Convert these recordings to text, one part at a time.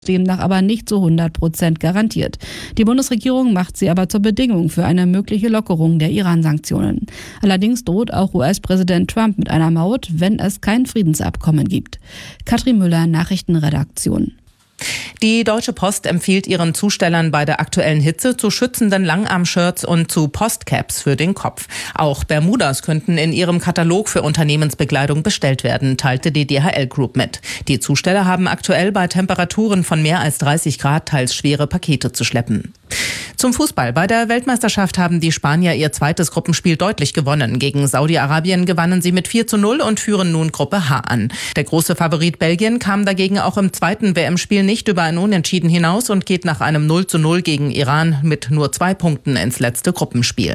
demnach aber nicht zu 100% garantiert. Die Bundesregierung macht sie aber zur Bedingung für eine mögliche Lockerung der Iran-Sanktionen. Allerdings droht auch US-Präsident Trump mit einer Maut, wenn es kein Friedensabkommen gibt. Katrin Müller, Nachrichtenredaktion. Die Deutsche Post empfiehlt ihren Zustellern bei der aktuellen Hitze zu schützenden Langarm-Shirts und zu Postcaps für den Kopf. Auch Bermudas könnten in ihrem Katalog für Unternehmensbekleidung bestellt werden, teilte die DHL Group mit. Die Zusteller haben aktuell bei Temperaturen von mehr als 30 Grad teils schwere Pakete zu schleppen. Zum Fußball. Bei der Weltmeisterschaft haben die Spanier ihr zweites Gruppenspiel deutlich gewonnen. Gegen Saudi-Arabien gewannen sie mit 4:0 und führen nun Gruppe H an. Der große Favorit Belgien kam dagegen auch im zweiten WM-Spiel nicht über ein Unentschieden hinaus und geht nach einem 0:0 gegen Iran mit nur 2 Punkten ins letzte Gruppenspiel.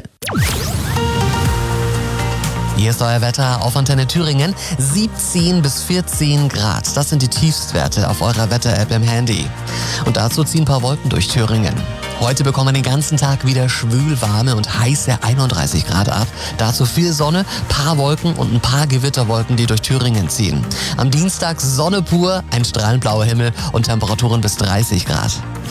Hier ist euer Wetter auf Antenne Thüringen. 17 bis 14 Grad. Das sind die Tiefstwerte auf eurer Wetter-App im Handy. Und dazu ziehen ein paar Wolken durch Thüringen. Heute bekommen wir den ganzen Tag wieder schwülwarme und heiße 31 Grad ab. Dazu viel Sonne, paar Wolken und ein paar Gewitterwolken, die durch Thüringen ziehen. Am Dienstag Sonne pur, ein strahlend blauer Himmel und Temperaturen bis 30 Grad.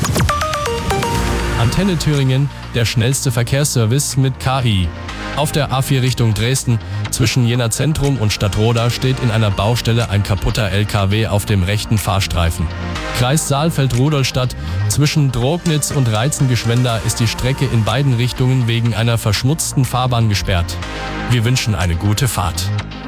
Antenne Thüringen, der schnellste Verkehrsservice mit KI. Auf der A4 Richtung Dresden zwischen Jena Zentrum und Stadtroda steht in einer Baustelle ein kaputter LKW auf dem rechten Fahrstreifen. Kreis Saalfeld-Rudolstadt zwischen Drognitz und Reizengeschwender ist die Strecke in beiden Richtungen wegen einer verschmutzten Fahrbahn gesperrt. Wir wünschen eine gute Fahrt.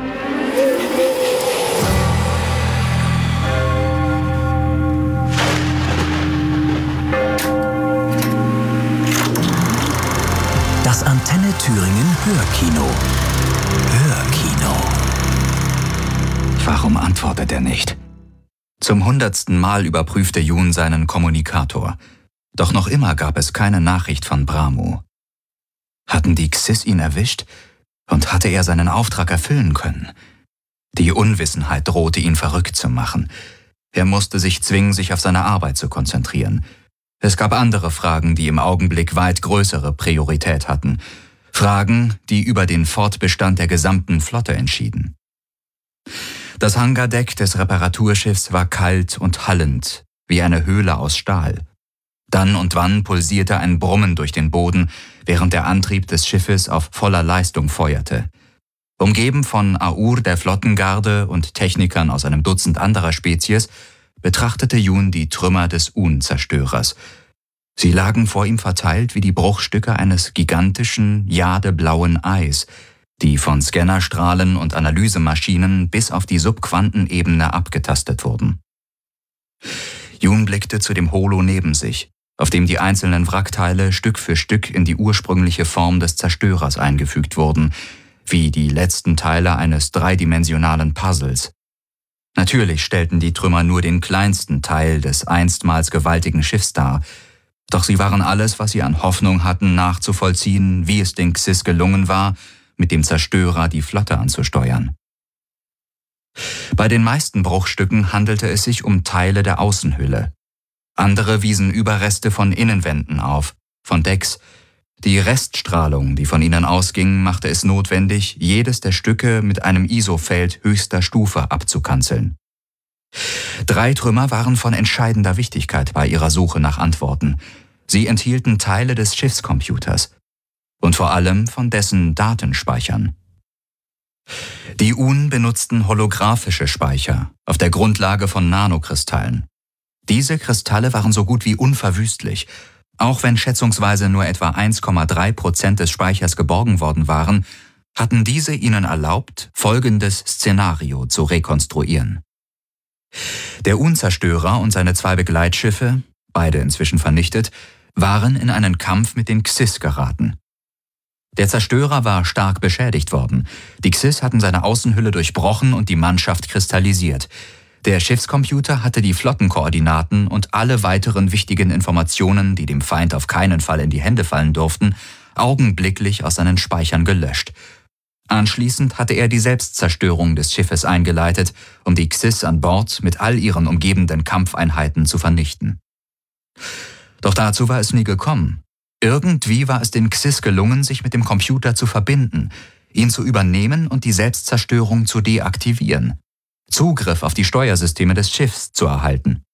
Das Antenne Thüringen Hörkino. Hörkino. Warum antwortet er nicht? Zum 100. Mal überprüfte Jun seinen Kommunikator. Doch noch immer gab es keine Nachricht von Bramu. Hatten die Xis ihn erwischt? Und hatte er seinen Auftrag erfüllen können? Die Unwissenheit drohte ihn verrückt zu machen. Er musste sich zwingen, sich auf seine Arbeit zu konzentrieren. Es gab andere Fragen, die im Augenblick weit größere Priorität hatten. Fragen, die über den Fortbestand der gesamten Flotte entschieden. Das Hangardeck des Reparaturschiffs war kalt und hallend, wie eine Höhle aus Stahl. Dann und wann pulsierte ein Brummen durch den Boden, während der Antrieb des Schiffes auf voller Leistung feuerte. Umgeben von Aur der Flottengarde und Technikern aus einem Dutzend anderer Spezies, betrachtete Jun die Trümmer des Un-Zerstörers. Sie lagen vor ihm verteilt wie die Bruchstücke eines gigantischen, jadeblauen Eis, die von Scannerstrahlen und Analysemaschinen bis auf die Subquantenebene abgetastet wurden. Jun blickte zu dem Holo neben sich, auf dem die einzelnen Wrackteile Stück für Stück in die ursprüngliche Form des Zerstörers eingefügt wurden, wie die letzten Teile eines dreidimensionalen Puzzles. Natürlich stellten die Trümmer nur den kleinsten Teil des einstmals gewaltigen Schiffs dar, doch sie waren alles, was sie an Hoffnung hatten, nachzuvollziehen, wie es den Xis gelungen war, mit dem Zerstörer die Flotte anzusteuern. Bei den meisten Bruchstücken handelte es sich um Teile der Außenhülle. Andere wiesen Überreste von Innenwänden auf, von Decks. Die Reststrahlung, die von ihnen ausging, machte es notwendig, jedes der Stücke mit einem ISO-Feld höchster Stufe abzukanzeln. 3 Trümmer waren von entscheidender Wichtigkeit bei ihrer Suche nach Antworten. Sie enthielten Teile des Schiffscomputers und vor allem von dessen Datenspeichern. Die UN benutzten holographische Speicher auf der Grundlage von Nanokristallen. Diese Kristalle waren so gut wie unverwüstlich. Auch wenn schätzungsweise nur etwa 1,3% des Speichers geborgen worden waren, hatten diese ihnen erlaubt, folgendes Szenario zu rekonstruieren. Der Un-Zerstörer und seine 2 Begleitschiffe, beide inzwischen vernichtet, waren in einen Kampf mit den Xis geraten. Der Zerstörer war stark beschädigt worden. Die Xis hatten seine Außenhülle durchbrochen und die Mannschaft kristallisiert. Der Schiffscomputer hatte die Flottenkoordinaten und alle weiteren wichtigen Informationen, die dem Feind auf keinen Fall in die Hände fallen durften, augenblicklich aus seinen Speichern gelöscht. Anschließend hatte er die Selbstzerstörung des Schiffes eingeleitet, um die Xis an Bord mit all ihren umgebenden Kampfeinheiten zu vernichten. Doch dazu war es nie gekommen. Irgendwie war es den Xis gelungen, sich mit dem Computer zu verbinden, ihn zu übernehmen und die Selbstzerstörung zu deaktivieren. Zugriff auf die Steuersysteme des Schiffs zu erhalten.